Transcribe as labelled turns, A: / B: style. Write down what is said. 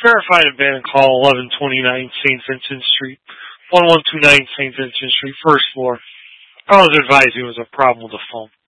A: Verified abandoned call 1129 St. Vincent Street, 1129 St. Vincent Street, first floor. I was advised there was a problem with the phone.